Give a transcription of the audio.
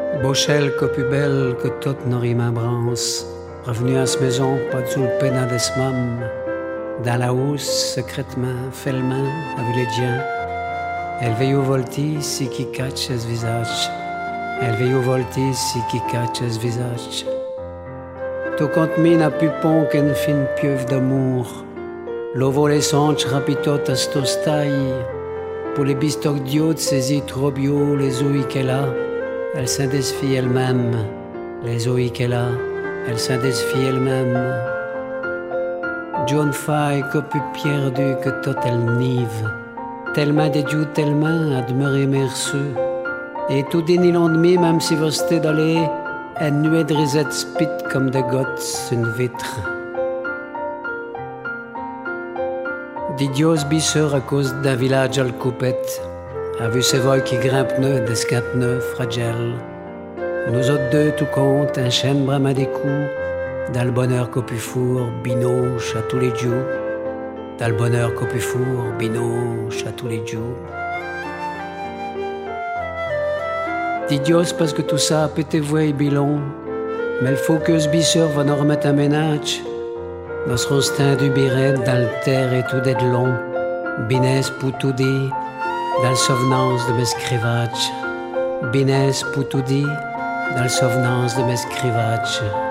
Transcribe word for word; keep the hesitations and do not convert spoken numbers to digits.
Bochel, que plus belle que toute nos remembrances, revenu à cette maison, pas du le pénal de ce mam, dans la housse, secrètement, fait le main, à vu les diens. Elle veille au volti, si qui cache ce visage. Elle veille au volti, si qui cache ce visage. Tout compte mi n'a plus pont qu'une fine pieuvre d'amour. L'ovo les songes rapitote à stostaille. Pour les bistocs d'yode saisis trop bio, les ouïes qu'elle a. Elle s'indesfie elle-même, les ouïes qu'elle a, elle s'indesfie elle-même. John Fay, que plus perdu que tout elle nive, tellement de Dieu, tellement à demeurer merceux. Et tout déni l'ennemi, même si vous stez d'aller, une nuée de risette spit comme de gouttes, une vitre. D'idios bisseurs à cause d'un village à l'coupette. A vu ces vols qui grimpent neufs, d'escape neufs, fragiles. Nous autres deux, tout compte, un chêne brame à des coups. Dans le bonheur qu'au plus four, binoche à tous les jours. Dans le bonheur qu'au plus four, binoche à tous les jours. D'idios parce que tout ça a pété voué bilon. Mais le faut que ce bisseur va nous remettre un ménage. Nous serons steints du biret dans le terre et tout d'être long. Binès pour tout dire. Dans le souvenance de mes scrivages, Binès pour tout dire, dans le souvenance de mes scrivages.